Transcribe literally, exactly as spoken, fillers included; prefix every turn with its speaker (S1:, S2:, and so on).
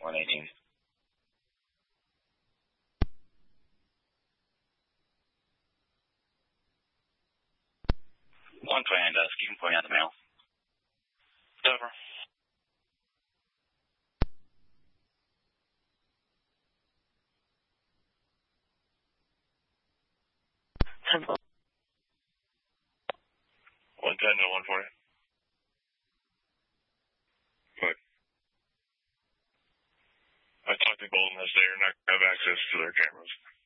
S1: one eighteen. one twenty nine dusk, you can point out the mail. Over.
S2: one ten to one forty. What? I talked to Golden this day. You're not going to have access to their cameras.